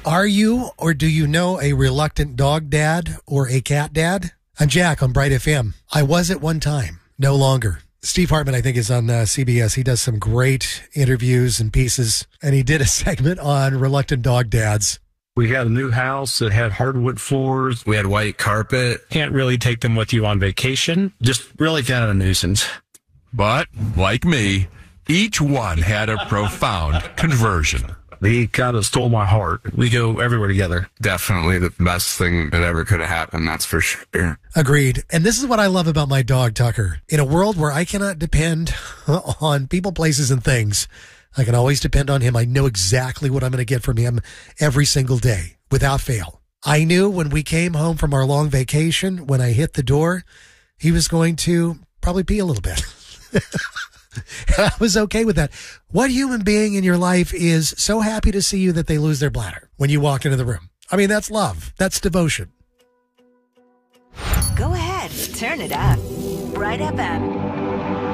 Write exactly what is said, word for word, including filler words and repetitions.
Are you or do you know a reluctant dog dad or a cat dad? I'm Jack on Bright F M. I was at one time, no longer. Steve Hartman, I think, is on uh, C B S. He does some great interviews and pieces, and he did a segment on reluctant dog dads. We had a new house that had hardwood floors. We had white carpet. Can't really take them with you on vacation. Just really kind of a nuisance. But, like me, each one had a profound conversion. He kind of stole my heart. We go everywhere together. Definitely the best thing that ever could have happened, that's for sure. Agreed. And this is what I love about my dog, Tucker. In a world where I cannot depend on people, places, and things, I can always depend on him. I know exactly what I'm going to get from him every single day, without fail. I knew when we came home from our long vacation, when I hit the door, he was going to probably pee a little bit. I was okay with that. What human being in your life is so happy to see you that they lose their bladder when you walk into the room? I mean, that's love. That's devotion. Go ahead, turn it up. Bright F M.